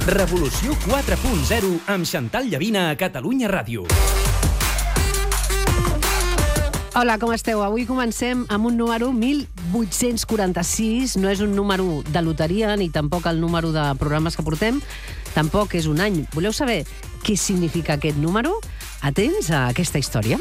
Revolució 4.0 amb Xantal Llavina a Catalunya Ràdio. Hola, com esteu? Avui comencem amb un número 1846. No és un número de loteria, ni tampoc el número de programes que portem. Tampoc és un any. Voleu saber què significa aquest número? Atents a aquesta història.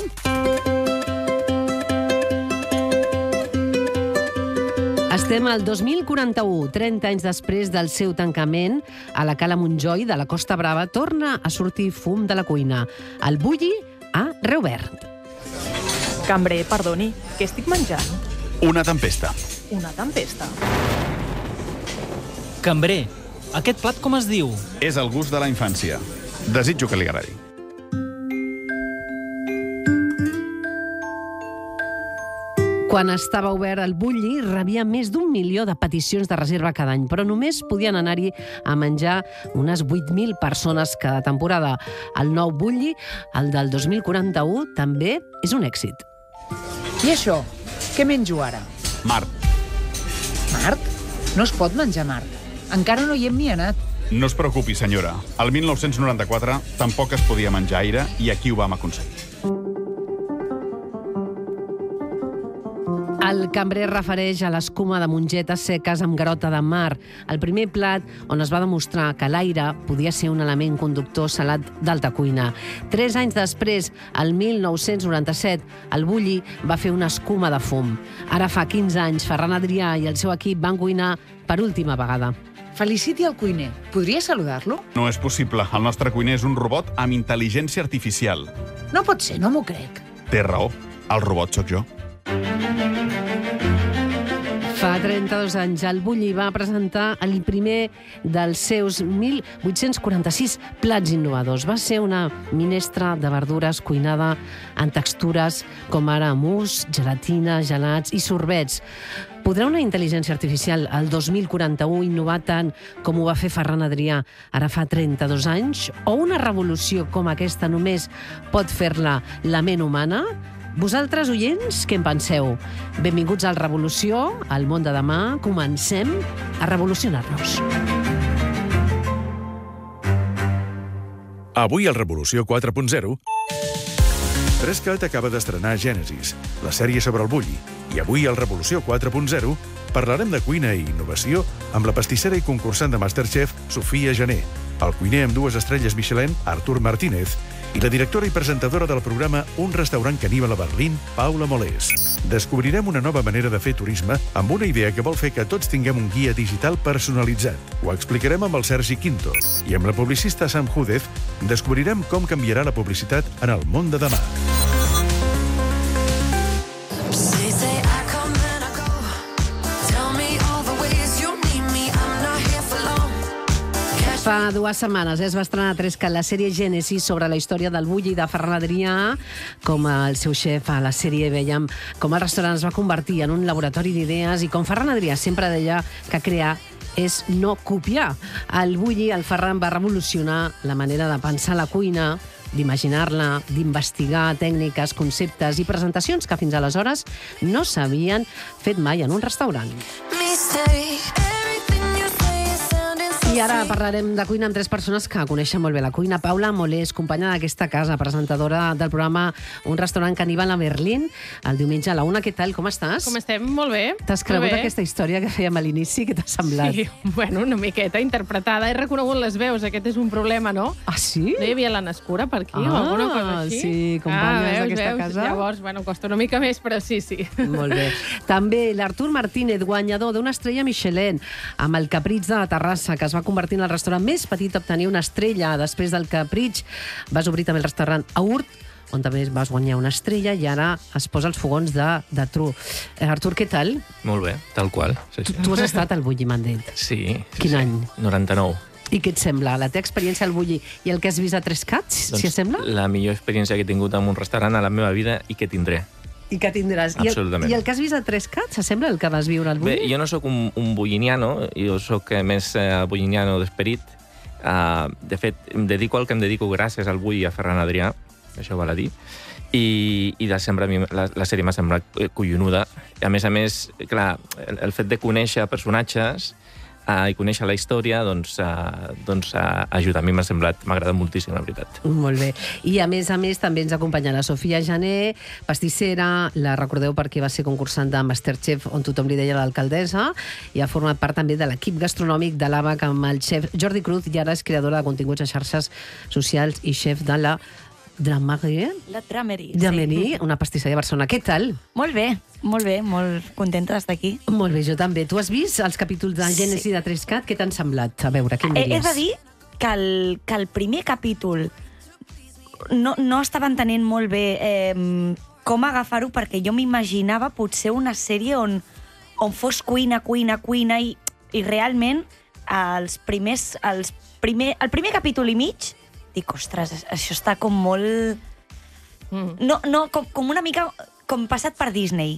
Estem al 2041, 30 anys després del seu tancament, a la Cala Montjoi de la Costa Brava torna a sortir fum de la cuina. El bulli ha reobert. Cambrer, perdoni, què estic menjant? Una tempesta. Una tempesta? Cambrer, aquest plat com es diu? És el gust de la infància. Desitjo que li agradi. Quan estava obert el bulli, rebia més d'1 milió de peticions de reserva cada any, però només podien anar-hi a menjar unes 8.000 persones cada temporada. El nou bulli, el del 2041, també és un èxit. I això? Què menjo ara? Mart. Mart? No es pot menjar mart. Encara no hi hem ni anat. No es preocupi, senyora. El 1994 tampoc es podia menjar aire i aquí ho vam aconseguir. El cambrer refereix a l'escuma de mongetes seques amb garota de mar, el primer plat on es va demostrar que l'aire podia ser un element conductor salat d'alta cuina. 3 anys després, el 1997, el bulli va fer una escuma de fum. Ara fa 15 anys, Ferran Adrià i el seu equip van cuinar per última vegada. Feliciti al cuiner. Podria saludar-lo? No és possible. El nostre cuiner és un robot amb intel·ligència artificial. No pot ser, no m'ho crec. Té raó. El robot sóc jo. Fa 32 anys, el bulli va presentar el primer dels seus 1.846 plats innovadors. Va ser una minestra de verdures cuinada en textures com ara mousse, gelatina, gelats i sorbets. Podrà una intel·ligència artificial al 2041 innovar tant com ho va fer Ferran Adrià ara fa 32 anys? O una revolució com aquesta només pot fer-la la ment humana? Vosaltres, oients, què en penseu? Benvinguts al Revolució, al món de demà. Comencem a revolucionar-nos. Avui al Revolució 4.0, Trescat acaba d'estrenar Gènesis, la sèrie sobre el bulli. I avui al Revolució 4.0 parlarem de cuina i innovació amb la pastissera i concursant de Masterchef, Sofia Gené, el cuiner amb 2 estrelles Michelin, Artur Martínez, i la directora i presentadora del programa Un restaurant caníbal a Berlín, Paula Molés. Descobrirem una nova manera de fer turisme amb una idea que vol fer que tots tinguem un guia digital personalitzat. Ho explicarem amb el Sergi Quinto. I amb la publicista Sam Júdez descobrirem com canviarà la publicitat en el món de demà. Fa 2 setmanes es va estrenar a Trescat la sèrie Gènesis sobre la història del bulli de Ferran Adrià. Com el seu xef a la sèrie veiem com el restaurant es va convertir en un laboratori d'idees i com Ferran Adrià sempre deia que crear és no copiar. El bulli, el Ferran, va revolucionar la manera de pensar la cuina, d'imaginar-la, d'investigar tècniques, conceptes i presentacions que fins aleshores no s'havien fet mai en un restaurant. I ara parlarem de cuina amb 3 persones que coneixen molt bé la cuina. Paula Molés, companya d'aquesta casa, presentadora del programa Un restaurant caníbal a Berlín, el diumenge a la 1. Què tal, com estàs? Com estem? Molt bé. T'has cregut aquesta història que fèiem a l'inici? Què t'ha semblat? Sí, bueno, una miqueta interpretada. He reconegut les veus, aquest és un problema, no? Ah, sí? No hi havia la Nascura per aquí o alguna cosa així? Sí, companyes d'aquesta veus. casa. Llavors, bueno, costa una mica més, però sí. Molt bé. També l'Artur Martínez, guanyador d'una estrella Michelin, amb el Capritx de Terrassa, que es va convertir en el restaurant més petit a obtenir una estrella. Després del Capritx vas obrir també el restaurant Aurt, on també vas guanyar una estrella i ara es posa els fogons de Tru. Artur, què tal? Molt bé, tal qual. Sí. Tu has estat al Bulli, m'han dit. Sí. Quin any? 99. I què et sembla? La teva experiència al Bulli i el que has vist a Trescat, si et sembla? La millor experiència que he tingut en un restaurant a la meva vida i que tindré. I que tindràs. Absolutament. I el que has vist a Trescat, s'assembla al que vas viure al Bulli? Bé, jo no sóc un bulliniano, jo sóc més bulliniano d'esperit. De fet, em dedico al que em dedico gràcies al Bulli i a Ferran Adrià, això val a dir, i de sempre a mi la sèrie m'ha semblat collonuda. A més, clar, el fet de conèixer personatges i conèixer la història, doncs ajuda. A mi m'agrada moltíssim, la veritat. Molt bé. I a més, també ens acompanya la Sofia Jané, pastissera, la recordeu perquè va ser concursant de Masterchef, on tothom li deia l'alcaldessa, i ha format part també de l'equip gastronòmic de l'ABAC amb el xef Jordi Cruz, i ara és creadora de continguts a xarxes socials i xef de la Dramerie? La Dramerie, sí. Una pastisseria de Barcelona. Què tal? Molt bé, molt contenta d'estar aquí. Molt bé, jo també. Tu has vist els capítols de Gènesi de 3CAT? Què t'han semblat? A veure, què em diries? He de dir que el primer capítol no estava entenent molt bé com agafar-ho, perquè jo m'imaginava potser una sèrie on fos cuina, i realment el primer capítol i mig dic, ostres, això està com molt... com una mica com passat per Disney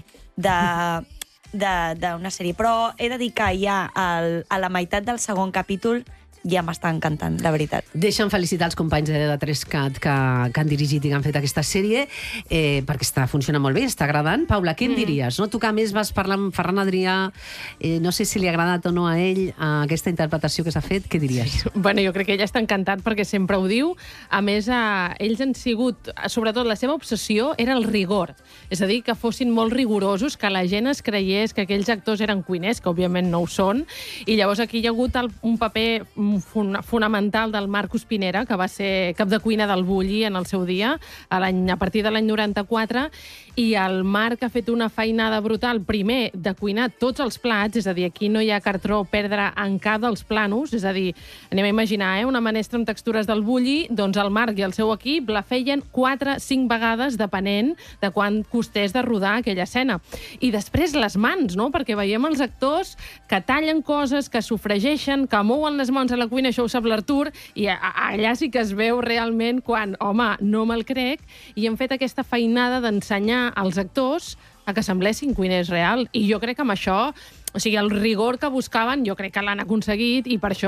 d'una sèrie. Però he de dir que ja a la meitat del segon capítol ja m'està encantant, la veritat. Deixa'm felicitar els companys de 3CAT que han dirigit i que han fet aquesta sèrie, perquè està funcionant molt bé, està agradant. Paula, què en diries? No? Tu que a més vas parlar amb Ferran Adrià, no sé si li ha agradat o no a ell aquesta interpretació que s'ha fet, què diries? Bueno, jo crec que ell està encantat perquè sempre ho diu. A més, ells han sigut, sobretot la seva obsessió era el rigor. És a dir, que fossin molt rigorosos, que la gent es creiés que aquells actors eren cuiners, que òbviament no ho són, i llavors aquí hi ha hagut un paper fonamental del Marcos Pinera, que va ser cap de cuina del Bulli en el seu dia, a partir de l'any 94, i el Marc ha fet una feinada brutal, primer, de cuinar tots els plats, és a dir, aquí no hi ha cartró perdre en cada dels planos, és a dir, anem a imaginar, una menestra amb textures del Bulli, doncs el Marc i el seu equip la feien 4-5 vegades, depenent de quan costés de rodar aquella escena. I després les mans, no? Perquè veiem els actors que tallen coses, que sofregeixen, que mouen les mans a la cuina, això ho sap l'Artur, i allà sí que es veu realment quan, home, no me'l crec, i hem fet aquesta feinada d'ensenyar als actors a que semblessin cuiners real. I jo crec que amb això, o sigui, el rigor que buscaven, jo crec que l'han aconseguit, i per això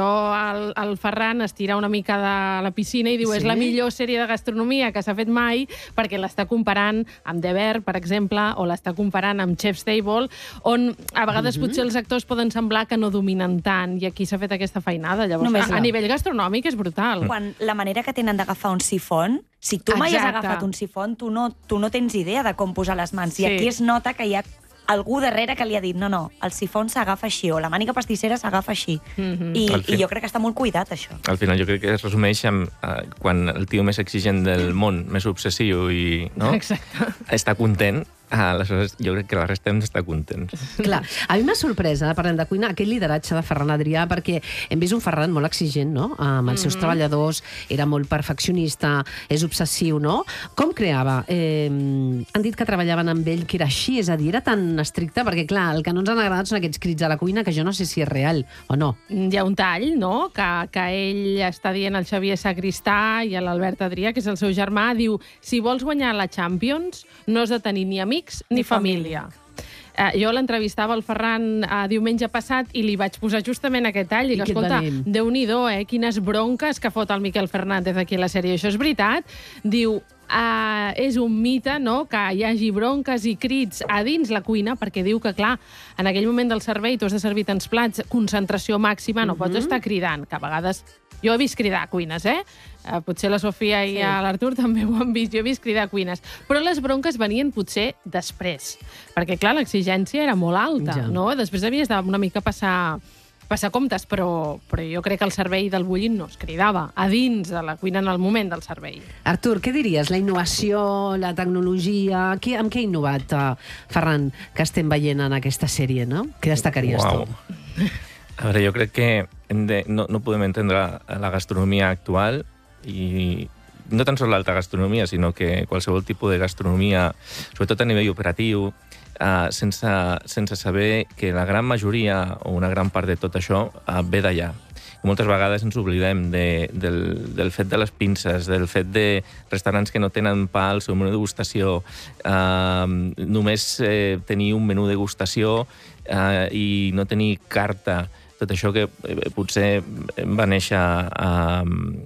el Ferran es tira una mica de la piscina i diu és la millor sèrie de gastronomia que s'ha fet mai, perquè l'està comparant amb The Bear, per exemple, o l'està comparant amb Chef's Table, on a vegades potser els actors poden semblar que no dominen tant, i aquí s'ha fet aquesta feinada. Llavors, a nivell gastronòmic és brutal. Quan la manera que tenen d'agafar un sifon, si tu mai has agafat un sifon, tu no tens idea de com posar les mans, i aquí es nota que hi ha algú darrere que li ha dit no, el sifon s'agafa així, o la màniga pastissera s'agafa així. I jo crec que està molt cuidat, això. Al final jo crec que es resumeix amb quan el tio més exigent del món, més obsessiu i està content, aleshores jo crec que la resta hem d'estar contents. Clar, a mi m'ha sorprès, parlant de cuina, aquest lideratge de Ferran Adrià, perquè hem vist un Ferran molt exigent, no?, amb els seus treballadors, era molt perfeccionista, és obsessiu, no? Com creava? Han dit que treballaven amb ell que era així, és a dir, era tan estricte, perquè clar, el que no ens han agradat són aquests crits a la cuina, que jo no sé si és real o no. Hi ha un tall, no?, que ell està dient al Xavier Sagristà i a l'Albert Adrià, que és el seu germà, diu, si vols guanyar la Champions, no has de tenir ni amics ni família. Jo l'entrevistava el Ferran diumenge passat i li vaig posar justament aquest tall. Dic, escolta, Déu-n'hi-do, quines bronques que fot el Miquel Fernández aquí a la sèrie. Això és veritat? Diu, és un mite, no?, que hi hagi bronques i crits a dins la cuina, perquè diu que, clar, en aquell moment del servei tu has de servir tants plats, concentració màxima, no pots estar cridant, que a vegades... Jo he vist cridar a cuines, potser la Sofia i l'Artur també ho han vist, jo he vist cridar a cuines. Però les bronques venien potser després, perquè, clar, l'exigència era molt alta, no? Després havies de una mica passar comptes, però jo crec que el servei del Bulli no es cridava a dins de la cuina en el moment del servei. Artur, què diries? La innovació, la tecnologia... Amb què ha innovat Ferran, que estem veient en aquesta sèrie, no? Què destacaries tu? A veure, jo crec que no podem entendre la gastronomia actual, i no tan sols l'alta gastronomia, sinó que qualsevol tipus de gastronomia, sobretot a nivell operatiu, sense saber que la gran majoria o una gran part de tot això ve d'allà. Moltes vegades ens oblidem del fet de les pinces, del fet de restaurants que no tenen pa al seu menú de degustació, només tenir un menú de degustació i no tenir carta. Tot això que potser va néixer a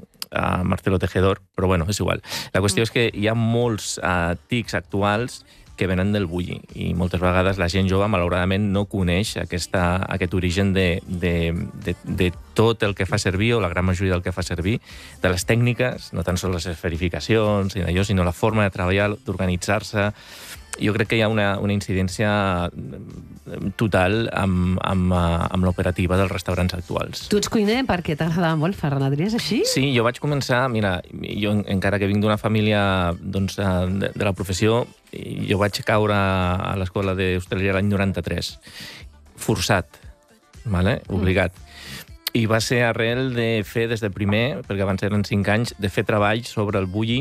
Marcelo Tejedor, però bueno, és igual. La qüestió és que hi ha molts tics actuals que venen del bulli. I moltes vegades la gent jove, malauradament, no coneix aquest origen de tot el que fa servir, o la gran majoria del que fa servir, de les tècniques, no tan sols les esferificacions, sinó la forma de treballar, d'organitzar-se. Jo crec que hi ha una incidència total amb l'operativa dels restaurants actuals. Tu ets cuiner perquè t'agradava molt Ferran Adrià, és així? Sí, jo vaig començar... Mira, jo encara que vinc d'una família de la professió, jo vaig caure a l'escola d'hostaleria l'any 93. Forçat, obligat. I va ser arrel de fer des de primer, perquè abans eren 5 anys, de fer treball sobre el bulli.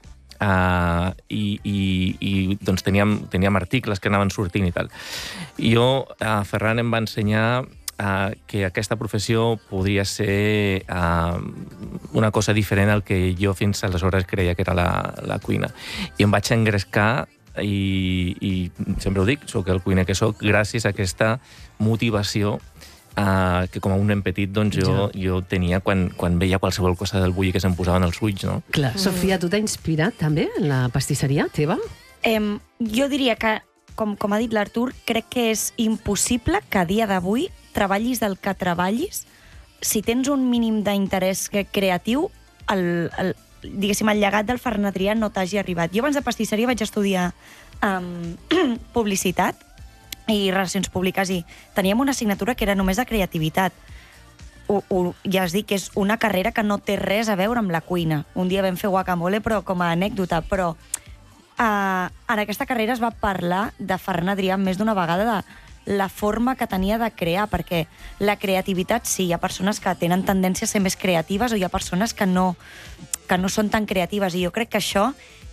I doncs teníem articles que anaven sortint i tal. Jo, Ferran em va ensenyar que aquesta professió podria ser una cosa diferent al que jo fins aleshores creia que era la cuina. I em vaig engrescar i sempre ho dic, soc el cuiner que soc, gràcies a aquesta motivació que com a un nen petit jo tenia quan veia qualsevol cosa del bulli que se'm posaven els ulls, no? Clar. Sofia, tu t'ha inspirat també en la pastisseria teva? Jo diria que, com ha dit l'Artur, crec que és impossible que a dia d'avui treballis del que treballis. Si tens un mínim d'interès creatiu, diguéssim, el llegat del Ferran Adrià no t'hagi arribat. Jo abans de pastisseria vaig estudiar publicitat i relacions públiques, i teníem una assignatura que era només de creativitat. Ja es dic que és una carrera que no té res a veure amb la cuina. Un dia vam fer guacamole, però com a anècdota, però en aquesta carrera es va parlar de Ferran Adrià més d'una vegada, de la forma que tenia de crear, perquè la creativitat, sí, hi ha persones que tenen tendència a ser més creatives, o hi ha persones que no són tan creatives, i jo crec que això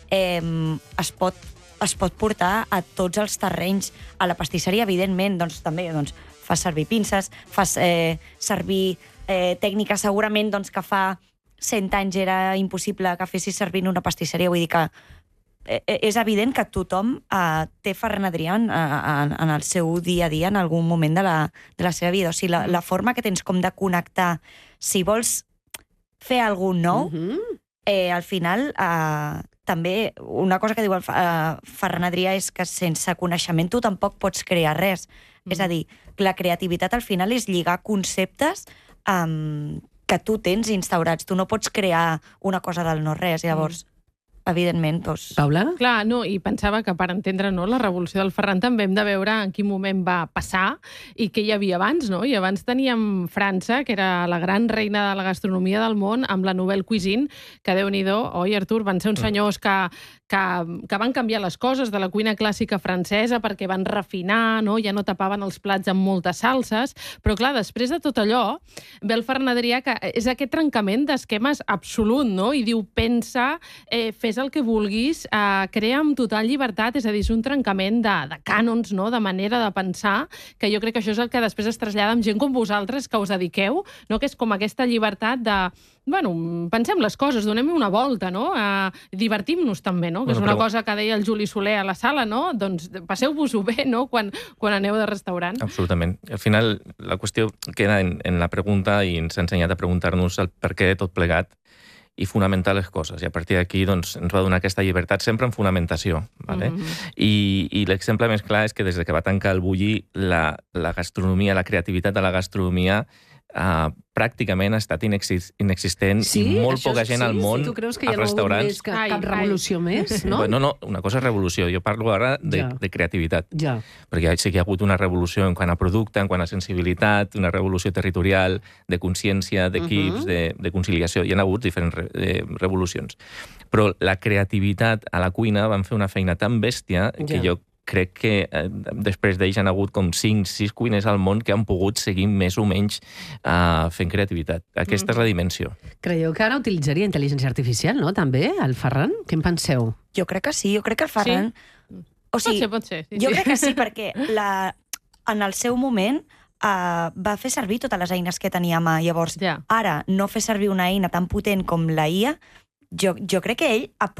es pot portar a tots els terrenys. A la pastisseria, evidentment, doncs també fas servir pinces, fas servir tècniques segurament que fa 100 anys era impossible que fessis servir en una pastisseria. Vull dir que és evident que tothom té Ferran Adrià en el seu dia a dia, en algun moment de la seva vida. O sigui, la forma que tens com de connectar, si vols fer alguna cosa nou, al final... També una cosa que diu el Ferran Adrià és que sense coneixement tu tampoc pots crear res. És a dir, la creativitat al final és lligar conceptes que tu tens instaurats. Tu no pots crear una cosa del no-res. Llavors, evidentment, doncs... Paula? Clar, no, i pensava que per entendre la revolució del Ferran també hem de veure en quin moment va passar i què hi havia abans, no? I abans teníem França, que era la gran reina de la gastronomia del món, amb la Nouvelle Cuisine, que Déu-n'hi-do, oi, Artur? Van ser uns senyors que van canviar les coses de la cuina clàssica francesa perquè van refinar, no? Ja no tapaven els plats amb moltes salses, però clar, després de tot allò, ve el Ferran Adrià, que és aquest trencament d'esquemes absolut, no? I diu, pensa, fes el que vulguis, crea amb total llibertat, és a dir, és un trencament de cànons, no? De manera de pensar, que jo crec que això és el que després es trasllada amb gent com vosaltres, que us dediqueu, no? Que és com aquesta llibertat de... Bueno, pensem les coses, donem una volta, no? Divertim-nos també, no? Que és una cosa que deia el Juli Soler a la sala, no? Doncs passeu-vos-ho bé, no? Quan aneu de restaurant. Absolutament. Al final, la qüestió queda en la pregunta, i ens ha ensenyat a preguntar-nos el per què de tot plegat i fonamentar les coses. I a partir d'aquí ens va donar aquesta llibertat, sempre en fonamentació. Vale? I l'exemple més clar és que des que va tancar el bulli, la gastronomia, la creativitat de la gastronomia pràcticament ha estat inexistent, i molt poca gent al món tu creus que hi als ha restaurants... cap revolució més, no? No, una cosa és revolució. Jo parlo ara de creativitat. Ja. Perquè sí que hi ha hagut una revolució en quant a producte, en quant a sensibilitat, una revolució territorial, de consciència, d'equips, de conciliació. Hi ha hagut diferents revolucions. Però la creativitat a la cuina van fer una feina tan bèstia que jo crec que després d'ells han hagut com 5-6 cuiners al món que han pogut seguir més o menys fent creativitat. Aquesta és la dimensió. Creieu que ara utilitzaria intel·ligència artificial, no? També, el Ferran? Què en penseu? Jo crec que sí, jo crec que el Ferran... Sí? O sigui, Pot ser. Jo crec que sí, perquè en el seu moment va fer servir totes les eines que tenia a mà. Llavors, ara, no fer servir una eina tan potent com la IA, jo crec que ell